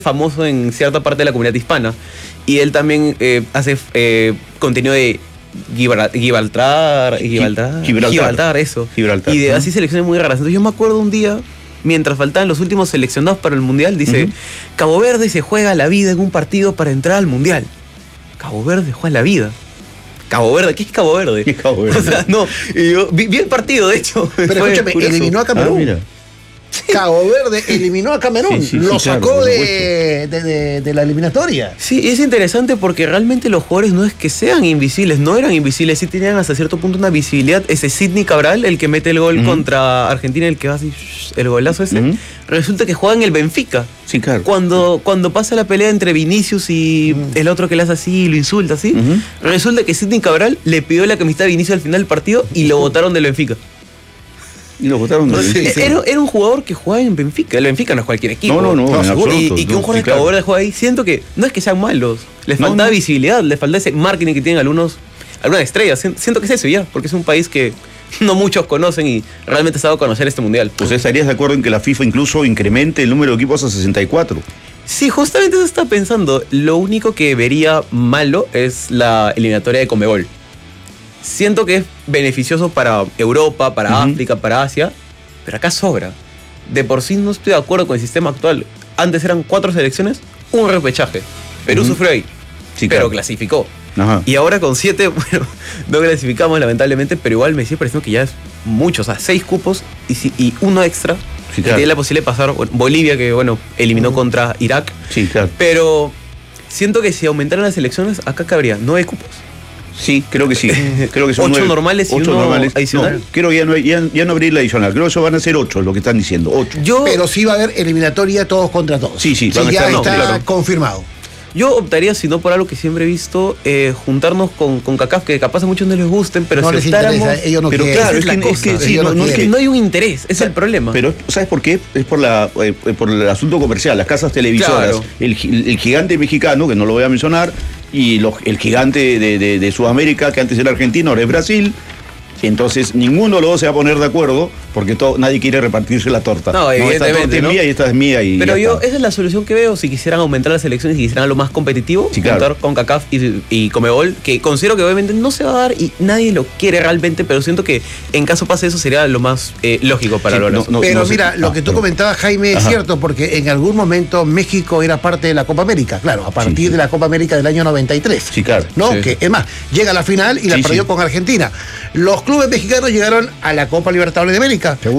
famoso en cierta parte de la comunidad hispana. Y él también hace contenido de Gibraltar, eso. Gibraltar. Y de así selecciones muy raras. Entonces yo me acuerdo un día, mientras faltaban los últimos seleccionados para el Mundial, dice, Cabo Verde se juega la vida en un partido para entrar al Mundial. Cabo Verde juega la vida. Cabo Verde, ¿qué es Cabo Verde? ¿Qué es Cabo Verde? O sea, no, y yo vi el partido, de hecho. Pero escúchame, eliminó a Camerún. Mira. Cabo Verde eliminó a Camerún, lo sacó claro, de la eliminatoria. Sí, es interesante porque realmente los jugadores no es que sean invisibles, no eran invisibles, sí tenían hasta cierto punto una visibilidad. Ese Sidney Cabral, el que mete el gol contra Argentina, el que va así, el golazo ese, resulta que juega en el Benfica. Sí, claro. Cuando pasa la pelea entre Vinicius y el otro que le hace así y lo insulta así, resulta que Sidney Cabral le pidió la camiseta a Vinicius al final del partido y lo botaron del Benfica. Y lo votaron de Benfica. Era un jugador que jugaba en Benfica. El Benfica no es cualquier equipo. No, en absoluto. Y que un jugador de Cabo Verde juega ahí, siento que no es que sean malos. Les falta visibilidad, les falta ese marketing que tienen algunas estrellas. Siento que es eso ya, porque es un país que no muchos conocen y realmente ha dado a conocer este mundial. ¿Usted estarías de acuerdo en que la FIFA incluso incremente el número de equipos a 64? Sí, justamente eso estaba pensando. Lo único que vería malo es la eliminatoria de Conmebol. Siento que es beneficioso para Europa, para África, para Asia, pero acá sobra. De por sí no estoy de acuerdo con el sistema actual. Antes eran 4 selecciones, un repechaje. Perú sufrió ahí, pero clasificó. Ajá. Y ahora con 7, bueno, no clasificamos lamentablemente, pero igual me sigue pareciendo que ya es mucho. O sea, 6 cupos y uno extra. Sí, que tiene la posibilidad de pasar. Bueno, Bolivia, que bueno, eliminó contra Irak. Sí, claro. Pero siento que si aumentaran las selecciones, acá cabría 9 cupos. Sí, creo que sí. Creo que son 8 normales y 8 uno normales. adicional. No, creo que ya no abrir la adicional. Creo que eso van a ser 8, lo que están diciendo. 8. Pero sí va a haber eliminatoria todos contra todos. Sí, ya está confirmado. Yo optaría, si no por algo que siempre he visto, juntarnos con CACAF, que capaz a muchos no les gusten, pero no si les optáramos... interesa, ellos no pero quieren. claro, es que no hay un interés, es el problema. Pero ¿sabes por qué? Es por el asunto comercial, las casas televisoras, Claro. el gigante mexicano, que no lo voy a mencionar, y el gigante de Sudamérica, que antes era argentino, ahora es Brasil. Entonces ninguno de los dos se va a poner de acuerdo porque nadie quiere repartirse la torta. No, evidentemente, esta torta es mía y esta es mía. Pero esa es la solución que veo. Si quisieran aumentar las elecciones y quisieran algo más competitivo, juntar con CACAF y Conmebol, que considero que obviamente no se va a dar y nadie lo quiere realmente, pero siento que en caso pase eso sería lo más lógico para lograr. Pero mira, lo que tú comentabas, Jaime, es cierto, porque en algún momento México era parte de la Copa América, claro, a partir de la Copa América del año 93. Sí, claro. ¿No? Que, es más, llega a la final y la perdió con Argentina. Los clubes mexicanos llegaron a la Copa Libertadores de América.